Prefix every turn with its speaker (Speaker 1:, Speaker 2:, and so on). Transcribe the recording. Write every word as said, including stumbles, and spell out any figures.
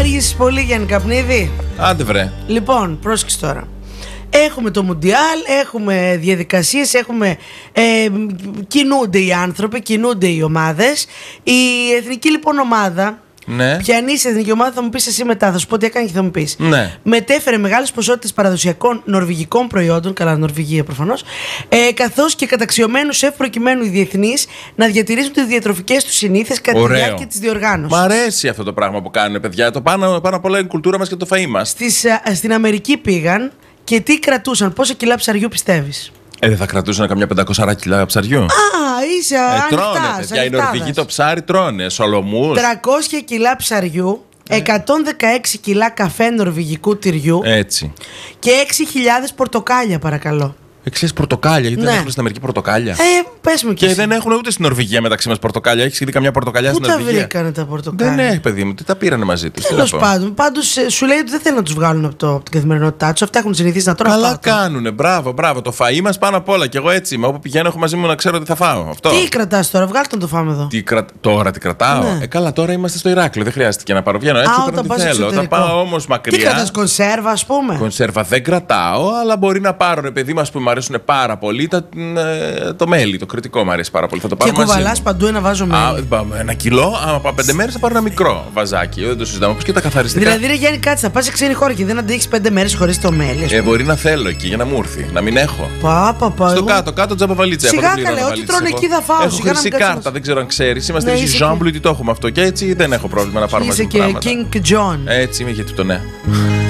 Speaker 1: αργήσεις πολύ, Γιάννη Καπνίδη?
Speaker 2: Άντε βρε.
Speaker 1: Λοιπόν, πρόσεξε τώρα. Έχουμε το Μουντιάλ, έχουμε διαδικασίες, έχουμε, ε, κινούνται οι άνθρωποι, κινούνται οι ομάδες. Η εθνική λοιπόν ομάδα,
Speaker 2: ναι.
Speaker 1: Πιανής εθνική ομάδα, θα μου πεις εσύ μετά, θα σου πω τι έκανε και θα μου πεις.
Speaker 2: Ναι.
Speaker 1: Μετέφερε μεγάλες ποσότητες παραδοσιακών νορβηγικών προϊόντων, καλά Νορβηγία προφανώς, ε, καθώς και καταξιωμένους εύ προκειμένου οι διεθνείς να διατηρήσουν τις διατροφικές τους συνήθειες κατά τη διάρκεια της διοργάνωσης.
Speaker 2: Μ' αρέσει αυτό το πράγμα που κάνουν, παιδιά. Το πάνω, πάνω απ' όλα είναι η κουλτούρα μας και το φαΐ μας.
Speaker 1: Στις, α, στην Αμερική πήγαν και τι κρατούσαν, πόσα κιλά ψαριού πιστεύεις?
Speaker 2: Ε, δεν θα κρατούσαν καμιά πεντακόσια κιλά ψαριού.
Speaker 1: Α, είσαι
Speaker 2: ε,
Speaker 1: ανοιχτάς,
Speaker 2: τρώνε, παιδιά. Οι Νορβηγοί το ψάρι τρώνε. Σολομούς.
Speaker 1: τριακόσια κιλά ψαριού, εκατόν δεκαέξι κιλά καφέ νορβηγικού τυριού.
Speaker 2: Έτσι.
Speaker 1: Και έξι χιλιάδες πορτοκάλια, παρακαλώ.
Speaker 2: Εξής πορτοκάλια, γιατί
Speaker 1: Ναι.
Speaker 2: δεν έχουν στην Αμερική πορτοκάλια.
Speaker 1: Ε, πες μου κι
Speaker 2: Και
Speaker 1: εσύ.
Speaker 2: δεν έχουν ούτε στην Νορβηγία μεταξύ μας πορτοκάλια. Έχεις δει καμιά πορτοκαλιά
Speaker 1: Πού
Speaker 2: στην
Speaker 1: τα
Speaker 2: Νορβηγία?
Speaker 1: βρήκανε τα πορτοκάλια?
Speaker 2: Δεν έχει, παιδί μου, τι τα πήρανε μαζί τους.
Speaker 1: Τέλος πάντων, πάντως ε, σου λέει ότι δεν θέλουν να τους βγάλουν από, το, από την καθημερινότητά τους. Αυτά έχουν συνηθίσει να τρώνε.
Speaker 2: Καλά κάνουνε, μπράβο, μπράβο. Το φαΐ μας πάνω απ' όλα. Και εγώ έτσι είμαι. Όπου πηγαίνω, έχω μαζί μου να ξέρω τι θα φάω. Αυτό.
Speaker 1: Τι κρατάς τώρα, βγάλτε να το φάμε εδώ.
Speaker 2: Τι κρα... Τώρα τι κρατάω.
Speaker 1: Ναι.
Speaker 2: Ε, καλά, τώρα είμαστε στο Ηράκλειο. Δεν χρειάστηκε να πάρω. Βγαίνω έτσι,
Speaker 1: Α,
Speaker 2: παίρνω
Speaker 1: όταν
Speaker 2: τι
Speaker 1: πας
Speaker 2: θέλω. Όταν
Speaker 1: εξωτερικό.
Speaker 2: πάω όμως μακριά.
Speaker 1: Τι κρατάς, κονσέρβα, ας πούμε?
Speaker 2: Κονσέρβα δεν κρατάω, αλλά μπορεί να πάρω, ρε παιδί μας που μου αρέσουν πάρα πολύ. Τα, ε, το μέλι, το κριτικό μου αρέσει πάρα πολύ. Θα το πάρω
Speaker 1: Και
Speaker 2: μαζί
Speaker 1: κουβαλάς
Speaker 2: μου.
Speaker 1: παντού ένα βάζο μέλι.
Speaker 2: Α, ένα κιλό, άμα πάω πέντε μέρες θα πάρω ένα μικρό βαζάκι. Δεν το συζητάμε. Όπως και τα καθαριστικά.
Speaker 1: Δηλαδή, ρε Γιάννη, κάτσε, θα πας σε ξένη χώρα και δεν αντέχεις πέντε μέρες χωρίς το μέλι. ας
Speaker 2: Ε,
Speaker 1: πούμε.
Speaker 2: μπορεί να θέλω εκεί για να μου έρθει, να μην έχω.
Speaker 1: Πα, πα, πα,
Speaker 2: Στο
Speaker 1: εγώ-
Speaker 2: κάτω, κάτω τζάμπα βαλίτσα.
Speaker 1: Σιγά,
Speaker 2: έχω, δεν
Speaker 1: καλέ,
Speaker 2: πληρώνω
Speaker 1: ό,τι
Speaker 2: βαλίτσες
Speaker 1: τρώνε
Speaker 2: εγώ.
Speaker 1: εκεί θα φάω,
Speaker 2: Έχω
Speaker 1: σιγά να
Speaker 2: χρυσή
Speaker 1: μην κάτσουμε.
Speaker 2: κάρτα, δεν ξέρω αν ξέρεις. Είμαστε
Speaker 1: Ναι,
Speaker 2: ναι,
Speaker 1: είσαι
Speaker 2: Jean
Speaker 1: και-
Speaker 2: Blue, τι το έχουμε αυτό. Και έτσι δεν έχω πρόβλημα να πάρω μαζί
Speaker 1: Είσαι
Speaker 2: μου
Speaker 1: και
Speaker 2: πράγματα.
Speaker 1: King John.
Speaker 2: Έτσι είμαι, γιατί το ναι.